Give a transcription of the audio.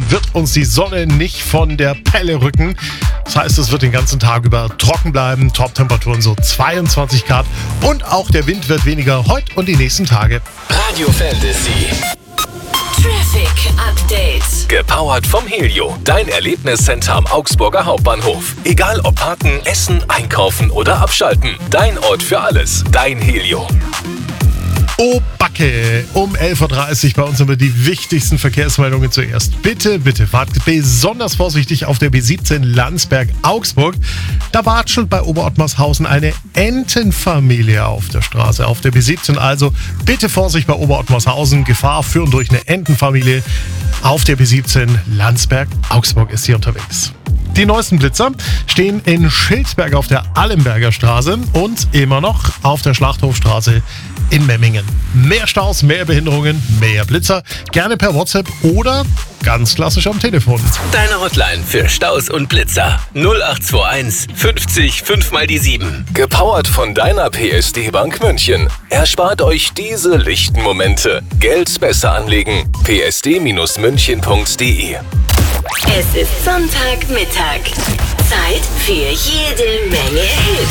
wird uns die Sonne nicht von der Pelle rücken. Das heißt, es wird den ganzen Tag über trocken bleiben, Top-Temperaturen so 22 Grad und auch der Wind wird weniger heute und die nächsten Tage. Radio Fantasy. Traffic Update. Gepowert vom Helio. Dein Erlebniscenter am Augsburger Hauptbahnhof. Egal ob parken, essen, einkaufen oder abschalten. Dein Ort für alles. Dein Helio. Oh Backe, um 11.30 Uhr bei uns immer die wichtigsten Verkehrsmeldungen zuerst. Bitte, bitte fahrt besonders vorsichtig auf der B17 Landsberg-Augsburg. Da watschelt bei Oberottmarshausen eine Entenfamilie auf der Straße. Auf der B17 also bitte Vorsicht bei Oberottmarshausen. Gefahr führen durch eine Entenfamilie. Auf der B17 Landsberg-Augsburg ist hier unterwegs. Die neuesten Blitzer stehen in Schildsberg auf der Allenberger Straße und immer noch auf der Schlachthofstraße in Memmingen. Mehr Staus, mehr Behinderungen, mehr Blitzer. Gerne per WhatsApp oder ganz klassisch am Telefon. Deine Hotline für Staus und Blitzer. 0821 50 5 mal die 7. Gepowert von deiner PSD-Bank München. Erspart euch diese lichten Momente. Geld besser anlegen. psd-münchen.de. Es ist Sonntagmittag. Zeit für jede Menge Hits.